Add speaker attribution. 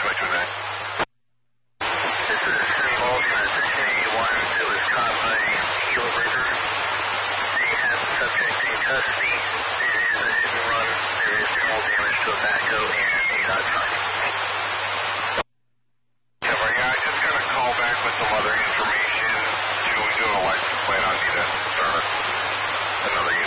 Speaker 1: Roger that.
Speaker 2: This is involving a Section 81 that was caught by Gila River. They have the subject in custody. There is a hit and run. There is general damage to a backhoe and a truck.
Speaker 1: Yeah, I just got a call back with some other information. We do a license plate on you to start another unit.